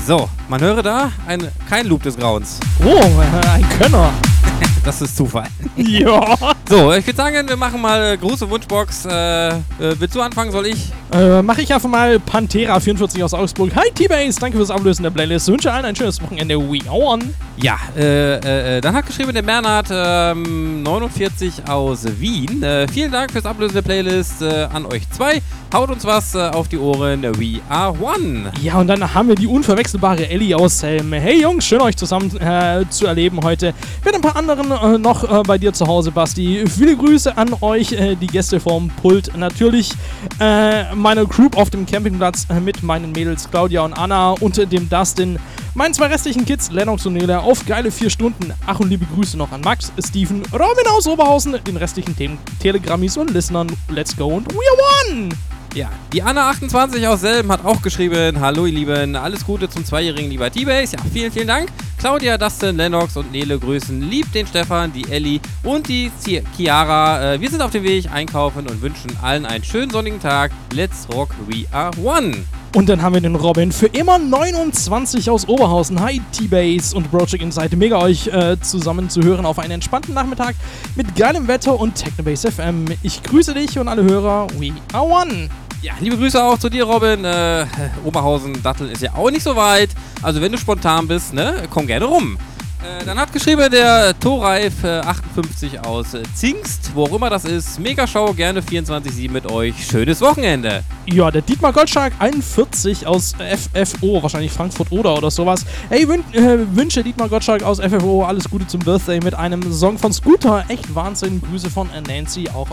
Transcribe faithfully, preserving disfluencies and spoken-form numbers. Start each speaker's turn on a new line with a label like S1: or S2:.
S1: So, man höre da, ein, kein Loop des Grauens.
S2: Oh, ein Könner.
S1: Das ist Zufall.
S2: Ja.
S1: So, ich würde sagen, wir machen mal Gruß- und Wunschbox. Äh, äh, willst du anfangen, soll ich?
S2: Äh, mach ich einfach mal Pantera vierundvierzig aus Augsburg. Hi T-Base, danke fürs Ablösen der Playlist. Wünsche allen ein schönes Wochenende. We on.
S1: Ja, äh, äh, dann hat geschrieben der Bernhard ähm, neunundvierzig aus Wien. Äh, vielen Dank fürs Ablösen der Playlist äh, an euch zwei. Haut uns was äh, auf die Ohren. We are one.
S2: Ja, und dann haben wir die unverwechselbare Ellie aus Helm. Hey Jungs, schön euch zusammen äh, zu erleben heute. Mit ein paar anderen äh, noch äh, bei dir zu Hause, Basti. Viele Grüße an euch, äh, die Gäste vom Pult. Natürlich äh, meine Group auf dem Campingplatz äh, mit meinen Mädels Claudia und Anna und äh, dem Dustin. Meinen zwei restlichen Kids, Lennox und Nele, auf geile vier Stunden. Ach und liebe Grüße noch an Max, Steven, Robin aus Oberhausen, den restlichen Themen, Telegrammis und Listenern. Let's go und we are one!
S1: Ja, die Anna achtundzwanzig aus Selben hat auch geschrieben: Hallo ihr Lieben, alles Gute zum Zweijährigen, lieber T-Base. Ja, vielen, vielen Dank. Claudia, Dustin, Lennox und Nele grüßen lieb den Stefan, die Ellie und die Chiara. Äh, wir sind auf dem Weg einkaufen und wünschen allen einen schönen sonnigen Tag. Let's rock, we are one.
S2: Und dann haben wir den Robin für immer neunundzwanzig aus Oberhausen. Hi T-Base und Project Insight. Mega euch äh, zusammen zu hören auf einen entspannten Nachmittag mit geilem Wetter und Technobase F M. Ich grüße dich und alle Hörer. We are one.
S1: Ja, liebe Grüße auch zu dir, Robin. Äh, Oberhausen, Datteln ist ja auch nicht so weit. Also wenn du spontan bist, ne, komm gerne rum. Äh, dann hat geschrieben der Thorreif äh, achtundfünfzig aus äh, Zingst, wo auch immer das ist. Mega Show, gerne vierundzwanzig sieben mit euch. Schönes Wochenende.
S2: Ja, der Dietmar Goldschlag einundvierzig aus F F O, wahrscheinlich Frankfurt oder oder sowas. Hey, wün äh, wünsche Dietmar Goldschlag aus F F O alles Gute zum Birthday mit einem Song von Scooter. Echt Wahnsinn. Grüße von Nancy auch